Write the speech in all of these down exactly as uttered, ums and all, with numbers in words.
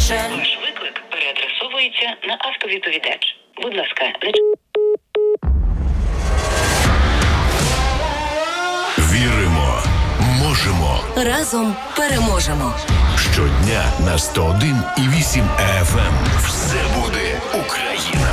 раніше. Ваш виклик переадресовується на автовідповідач. Будь ласка, зач... Віримо, можемо. Разом переможемо. Щодня на сто один і вісім еф ем. Все буде Україна.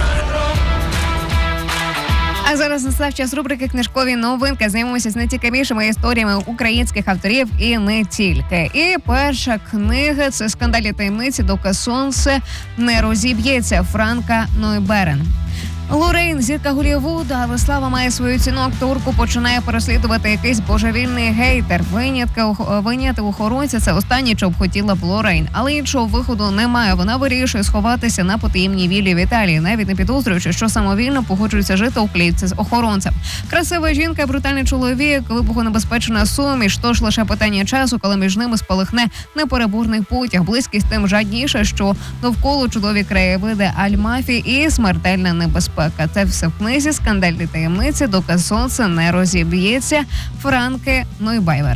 А зараз настав час рубрики «Книжкові новинки». Знайомимося з найцікавішими історіями українських авторів і не тільки. І перша книга – це «Скандалі таємниці, доки сонце не розіб'ється» Франка Нойберен. Лорейн – зірка Голлівуду, але слава має свою ціну. Акторку починає переслідувати якийсь божевільний гейтер. Винятки, виняти охоронця – це останнє, що б хотіла б Лорейн. Але іншого виходу немає. Вона вирішує сховатися на потаємній віллі в Італії, навіть не підозрюючи, що самовільно погоджується жити у клітці з охоронцем. Красива жінка і брутальний чоловік – вибухонебезпечна суміш. Тож лише питання часу, коли між ними спалахне непереборний потяг. Близькість тим жадніша, що довкола чудові краєвиди Аль-Мафі і смертельна небезпека. Це все в книзі «Скандальні таємниці, доки сонце не розіб'ється» Франки Нойбайвер.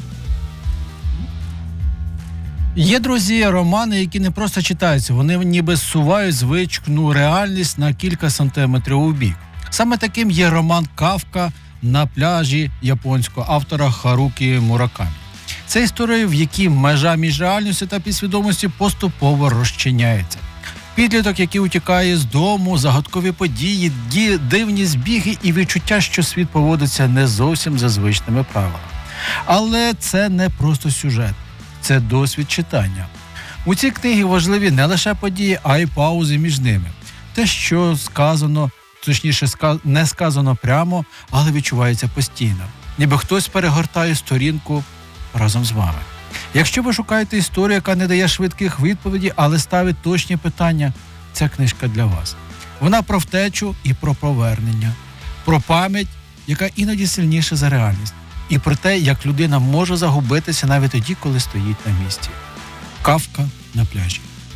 Є, друзі, романи, які не просто читаються, вони ніби зсувають звичну реальність на кілька сантиметрів у бік. Саме таким є роман «Кафка на пляжі» японського автора Харукі Муракамі. Це історія, в якій межа між реальністю та підсвідомістю поступово розчиняється. Підліток, який утікає з дому, загадкові події, дивні збіги і відчуття, що світ поводиться не зовсім за звичними правилами. Але це не просто сюжет, це досвід читання. У цій книгі важливі не лише події, а й паузи між ними. Те, що сказано, точніше не сказано прямо, але відчувається постійно. Ніби хтось перегортає сторінку разом з вами. Якщо ви шукаєте історію, яка не дає швидких відповідей, але ставить точні питання, ця книжка для вас. Вона про втечу і про повернення, про пам'ять, яка іноді сильніша за реальність, і про те, як людина може загубитися навіть тоді, коли стоїть на місці. Кафка на пляжі.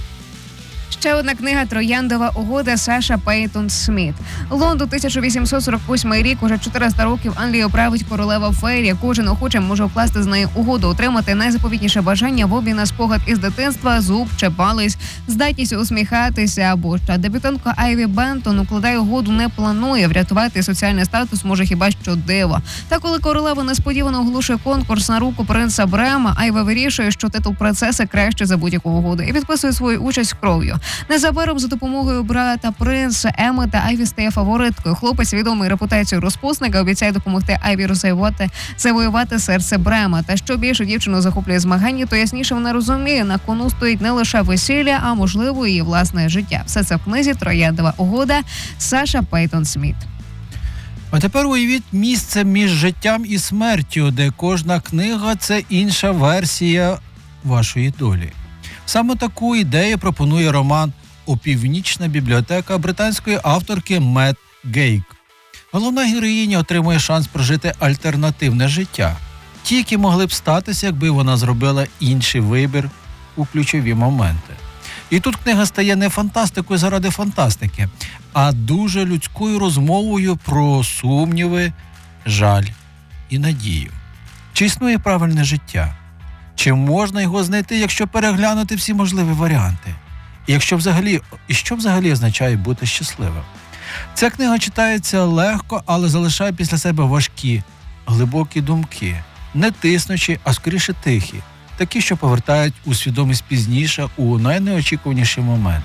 Ще одна книга «Трояндова угода» Саша Пейтон Сміт. Лондон, тисяча вісімсот сорок восьмий рік, уже чотириста років Англію править королева Фейрі. Кожен охоче може укласти з нею угоду, отримати найзаповітніше бажання в обмін на спогад із дитинства, зуб чи палець, здатність усміхатися або що. Дебютантка Айві Бентон укладає угоду, не планує. Врятувати соціальний статус може хіба що диво. Та коли королева несподівано оголошує конкурс на руку принца Брема, Айва вирішує, що титул принцеси краще за будь-яку угоду і підписує свою участь кров'ю. Незабаром за допомогою брата принца Еммета Айві стає фавориткою. Хлопець, відомий репутацією розпусника, обіцяє допомогти Айві розвоювати, завоювати серце Брема. Та що більше дівчину захоплює змагання, то ясніше вона розуміє, на кону стоїть не лише весілля, а можливо її власне життя. Все це в книзі «Трояндова угода» Саша Пейтон Сміт. А тепер уявіть місце між життям і смертю, де кожна книга – це інша версія вашої долі. Саме таку ідею пропонує роман «Опівнічна бібліотека» британської авторки Мет Гейк. Головна героїня отримує шанс прожити альтернативне життя. Ті, які могли б статися, якби вона зробила інший вибір у ключові моменти. І тут книга стає не фантастикою заради фантастики, а дуже людською розмовою про сумніви, жаль і надію. Чи існує правильне життя? Чи можна його знайти, якщо переглянути всі можливі варіанти? І якщо взагалі, і що взагалі означає бути щасливим? Ця книга читається легко, але залишає після себе важкі, глибокі думки, не тиснучі, а скоріше тихі, такі, що повертають у свідомість пізніше, у найнеочікуваніший момент.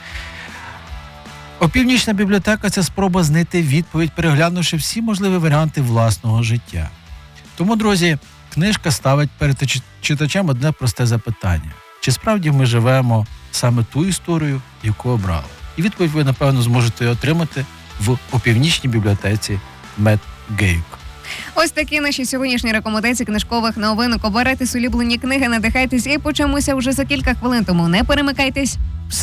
«Опівнічна бібліотека» – це спроба знайти відповідь, переглянувши всі можливі варіанти власного життя. Тому, друзі, книжка ставить перед читачем одне просте запитання. Чи справді ми живемо саме ту історію, яку обрали? І відповідь ви, напевно, зможете отримати в «Опівнічній бібліотеці» Мет Гейк. Ось такі наші сьогоднішні рекомендації книжкових новинок. Обирайте улюблені книги, надихайтесь і почнемося вже за кілька хвилин, тому не перемикайтесь.